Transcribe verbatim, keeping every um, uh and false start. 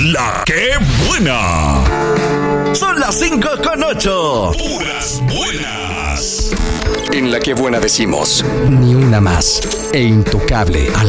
La Que Buena. Son las cinco con ocho. Puras buenas. En La Que Buena decimos, ni una más. E Intocable.